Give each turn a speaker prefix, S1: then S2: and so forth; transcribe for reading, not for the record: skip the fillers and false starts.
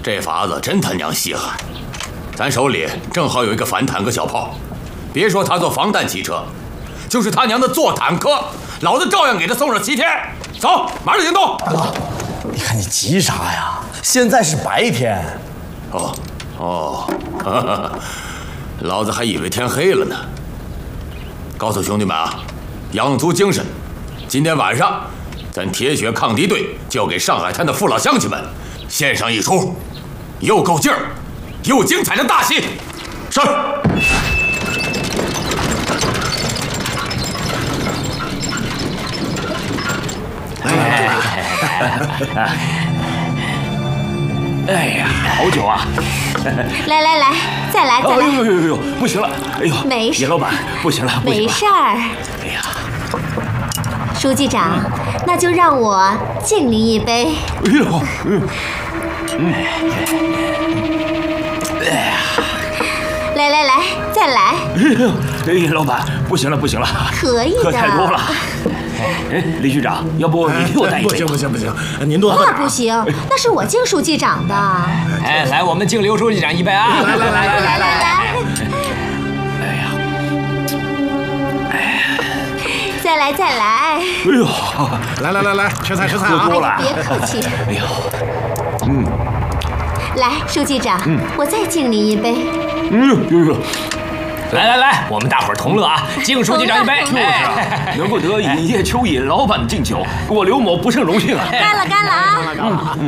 S1: 这法子真他娘稀罕！咱手里正好有一个反坦克小炮，别说他做防弹汽车，就是他娘的坐坦克，老子照样给他送上西天。走，马上行动！
S2: 哥，你看你急啥呀？现在是白天。
S1: 老子还以为天黑了呢。告诉兄弟们啊，养足精神，今天晚上咱铁血抗敌队就给上海滩的父老乡亲们献上一出又够劲儿又精彩的大戏。是。
S3: 哎呀，好久啊！
S4: 来，再来！
S3: 哎呦，不行了！哎呦，
S4: 没事，
S3: 野老板，不行了，
S4: 没事儿。
S3: 哎呀，
S4: 书记长，那就让我敬您一杯。
S3: 哎呦，
S4: 来，再来！
S3: 哎呦，老板，不行了，
S4: 可以的，
S3: 喝太多了。哎，李局长，要不你替我带一杯？
S2: 不行，您多喝点。
S4: 那不行，那是我敬书记长的。
S5: 哎，来，我们敬刘书记长一杯啊！
S4: 来！
S3: 哎呀，
S4: 再来！
S3: 哎呦，
S2: 来，吃菜
S3: 喝
S2: 啊！
S3: 多了，
S4: 别客气。
S3: 哎呦，
S4: 来，书记长，我再敬您一杯。
S3: 呦。
S5: 来，我们大伙儿同乐啊！敬书记长一杯！
S3: 能够得以叶秋野老板敬酒，我刘某不胜荣幸啊！
S4: 干了啊！